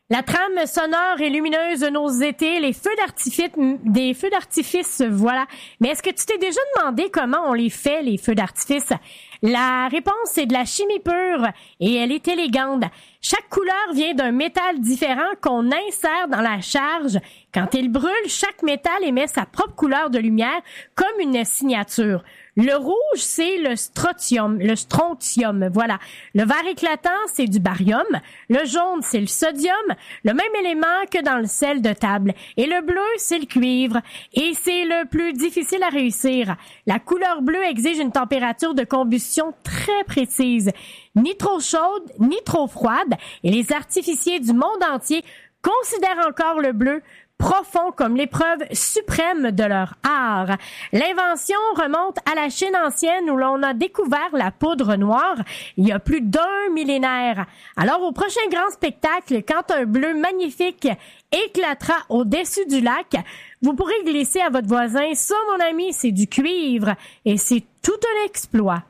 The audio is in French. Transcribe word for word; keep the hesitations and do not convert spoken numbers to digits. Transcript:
La trame sonore et lumineuse de nos étés, les feux d'artifice, des feux d'artifice, voilà. Mais est-ce que tu t'es déjà demandé comment on les fait, les feux d'artifice? La réponse, c'est de la chimie pure et elle est élégante. Chaque couleur vient d'un métal différent qu'on insère dans la charge. Quand il brûle, chaque métal émet sa propre couleur de lumière comme une signature. Le rouge, c'est le strontium, le strontium, voilà. Le vert éclatant, c'est du barium. Le jaune, c'est le sodium, le même élément que dans le sel de table. Et le bleu, c'est le cuivre. Et c'est le plus difficile à réussir. La couleur bleue exige une température de combustion très précise, ni trop chaude, ni trop froide. Et les artificiers du monde entier considèrent encore le bleu profond comme l'épreuve suprême de leur art. L'invention remonte à la Chine ancienne où l'on a découvert la poudre noire il y a plus d'un millénaire. Alors au prochain grand spectacle, quand un bleu magnifique éclatera au-dessus du lac, vous pourrez glisser à votre voisin « Ça, mon ami, c'est du cuivre » et c'est tout un exploit.